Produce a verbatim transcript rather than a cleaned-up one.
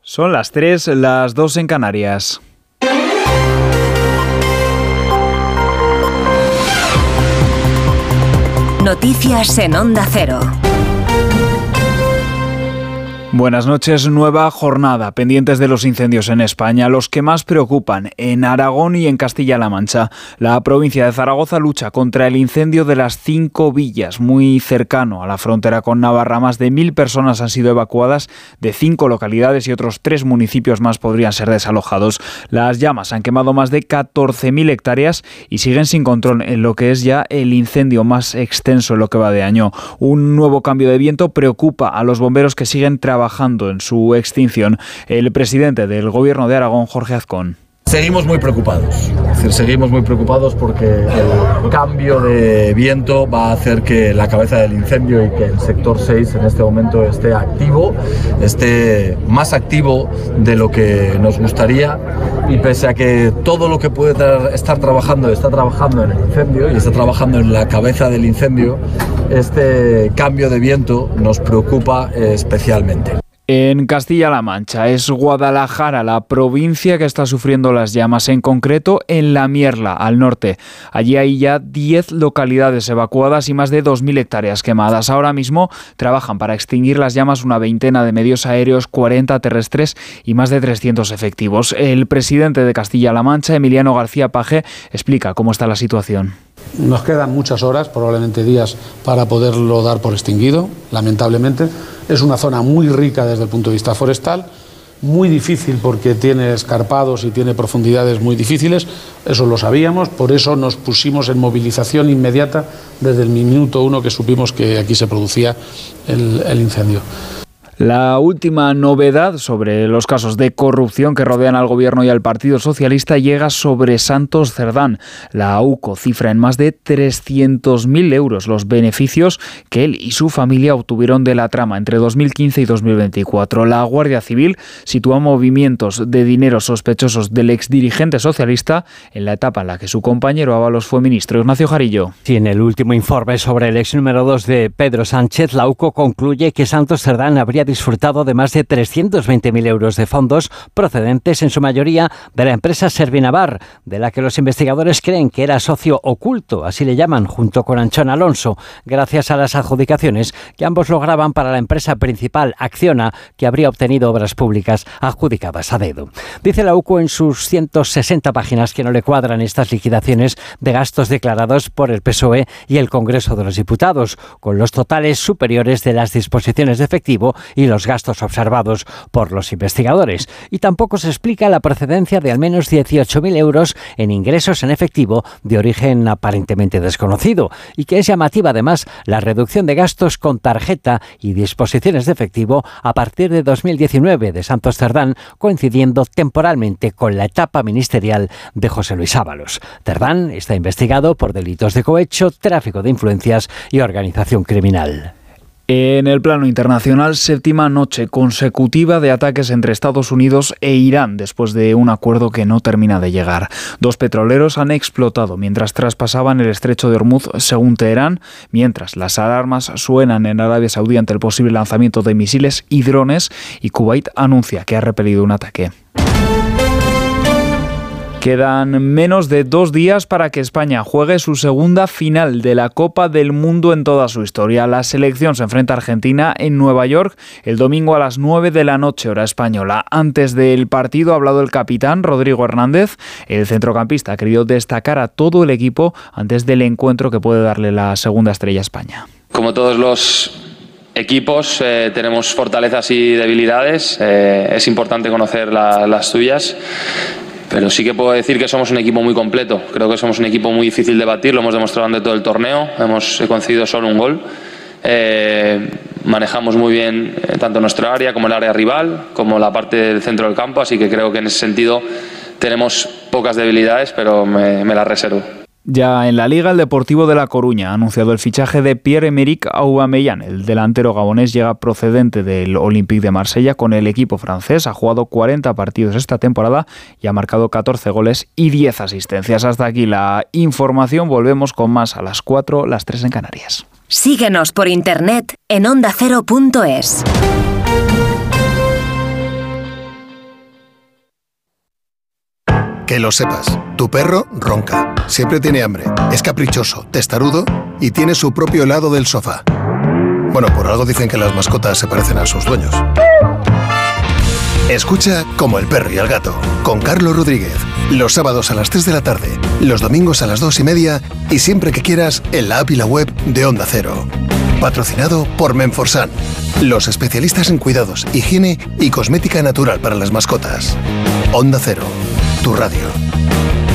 Son las tres, las dos en Canarias. Noticias en Onda Cero. Buenas noches, nueva jornada, pendientes de los incendios en España, los que más preocupan en Aragón y en Castilla-La Mancha. La provincia de Zaragoza lucha contra el incendio de las Cinco Villas, muy cercano a la frontera con Navarra. Más de mil personas han sido evacuadas de cinco localidades y otros tres municipios más podrían ser desalojados. Las llamas han quemado más de catorce mil hectáreas y siguen sin control en lo que es ya el incendio más extenso en lo que va de año. Un nuevo cambio de viento preocupa a los bomberos que siguen trabajando trabajando en su extinción. El presidente del Gobierno de Aragón, Jorge Azcón. Seguimos muy preocupados, es decir, seguimos muy preocupados porque el cambio de viento va a hacer que la cabeza del incendio y que el sector seis en este momento esté activo, esté más activo de lo que nos gustaría, y pese a que todo lo que puede tra- estar trabajando está trabajando en el incendio y está trabajando en la cabeza del incendio, este cambio de viento nos preocupa eh, especialmente. En Castilla-La Mancha es Guadalajara la provincia que está sufriendo las llamas, en concreto en La Mierla, al norte. Allí hay ya diez localidades evacuadas y más de dos mil hectáreas quemadas. Ahora mismo trabajan para extinguir las llamas una veintena de medios aéreos, cuarenta terrestres y más de trescientos efectivos. El presidente de Castilla-La Mancha, Emiliano García Paje, explica cómo está la situación. Nos quedan muchas horas, probablemente días, para poderlo dar por extinguido, lamentablemente. Es una zona muy rica desde el punto de vista forestal, muy difícil porque tiene escarpados y tiene profundidades muy difíciles, eso lo sabíamos, por eso nos pusimos en movilización inmediata desde el minuto uno que supimos que aquí se producía el, el incendio. La última novedad sobre los casos de corrupción que rodean al Gobierno y al Partido Socialista llega sobre Santos Cerdán. La AUCO cifra en más de trescientos mil euros los beneficios que él y su familia obtuvieron de la trama entre dos mil quince y dos mil veinticuatro. La Guardia Civil sitúa movimientos de dinero sospechosos del exdirigente socialista en la etapa en la que su compañero Ábalos fue ministro. Ignacio Jarillo. Sí, en el último informe sobre el ex número dos de Pedro Sánchez, la AUCO concluye que Santos Cerdán habría disfrutado de más de trescientos veinte mil euros de fondos procedentes en su mayoría de la empresa Servinavar, de la que los investigadores creen que era socio oculto, así le llaman, junto con Anchón Alonso, gracias a las adjudicaciones que ambos lograban para la empresa principal, Acciona, que habría obtenido obras públicas adjudicadas a dedo. Dice la UCO en sus ciento sesenta páginas que no le cuadran estas liquidaciones de gastos declarados por el P S O E y el Congreso de los Diputados, con los totales superiores de las disposiciones de efectivo y los gastos observados por los investigadores. Y tampoco se explica la procedencia de al menos dieciocho mil euros en ingresos en efectivo de origen aparentemente desconocido, y que es llamativa además la reducción de gastos con tarjeta y disposiciones de efectivo a partir de dos mil diecinueve de Santos Cerdán, coincidiendo temporalmente con la etapa ministerial de José Luis Ábalos. Cerdán está investigado por delitos de cohecho, tráfico de influencias y organización criminal. En el plano internacional, séptima noche consecutiva de ataques entre Estados Unidos e Irán después de un acuerdo que no termina de llegar. Dos petroleros han explotado mientras traspasaban el estrecho de Hormuz, según Teherán, mientras las alarmas suenan en Arabia Saudí ante el posible lanzamiento de misiles y drones, y Kuwait anuncia que ha repelido un ataque. Quedan menos de dos días para que España juegue su segunda final de la Copa del Mundo en toda su historia. La selección se enfrenta a Argentina en Nueva York el domingo a las nueve de la noche, hora española. Antes del partido ha hablado el capitán Rodrigo Hernández. El centrocampista ha querido destacar a todo el equipo antes del encuentro que puede darle la segunda estrella a España. Como todos los equipos, eh, tenemos fortalezas y debilidades. Eh, es importante conocer la, las tuyas. Pero sí que puedo decir que somos un equipo muy completo. Creo que somos un equipo muy difícil de batir, lo hemos demostrado durante todo el torneo. Hemos concedido solo un gol. Eh, manejamos muy bien eh, tanto nuestra área como el área rival, como la parte del centro del campo. Así que creo que en ese sentido tenemos pocas debilidades, pero me, me las reservo. Ya en la Liga, el Deportivo de La Coruña ha anunciado el fichaje de Pierre-Emerick Aubameyang. El delantero gabonés llega procedente del Olympique de Marsella con el equipo francés. Ha jugado cuarenta partidos esta temporada y ha marcado catorce goles y diez asistencias. Hasta aquí la información. Volvemos con más a las cuatro, las tres en Canarias. Síguenos por internet en onda cero punto es. Que lo sepas, tu perro ronca, siempre tiene hambre, es caprichoso, testarudo y tiene su propio lado del sofá. Bueno, por algo dicen que las mascotas se parecen a sus dueños. Escucha Como el perro y el gato, con Carlos Rodríguez, los sábados a las tres de la tarde, los domingos a las dos y media y siempre que quieras en la app y la web de Onda Cero. Patrocinado por Menforsan, los especialistas en cuidados, higiene y cosmética natural para las mascotas. Onda Cero, tu radio.